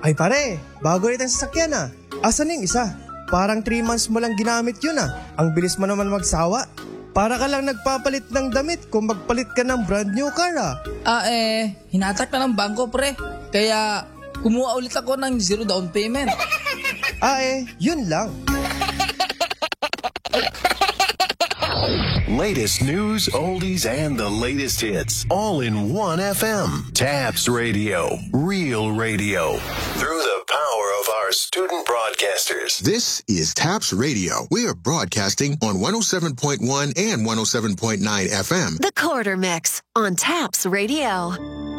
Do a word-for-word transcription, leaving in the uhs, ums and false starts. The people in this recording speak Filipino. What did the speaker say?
Ay pare, bago rin ang sasakyan ah. Asan yung isa? Parang three months mo lang ginamit yun ah. Ang bilis mo naman magsawa. Para ka lang nagpapalit ng damit kung magpalit ka ng brand new car ah. Ah eh, hinatak na ng bangko pre. Kaya kumuha ulit ako ng zero down payment. Ah eh, yun lang. Latest news, oldies, and the latest hits, all in one F M. Tabs Radio, real radio. Through the power of our student broadcasters. This is Taps Radio. We are broadcasting on one oh seven point one and one oh seven point nine F M. The Quarter Mix on Taps Radio.